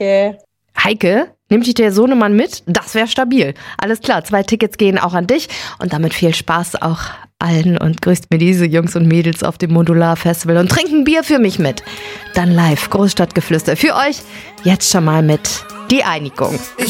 Heike. Heike, nimmt dich der Sohnemann mit? Das wäre stabil. Alles klar, 2 Tickets gehen auch an dich. Und damit viel Spaß auch allen und grüßt mir diese Jungs und Mädels auf dem Modular Festival und trinken Bier für mich mit. Dann live, Großstadtgeflüster für euch. Jetzt schon mal mit Die Einigung.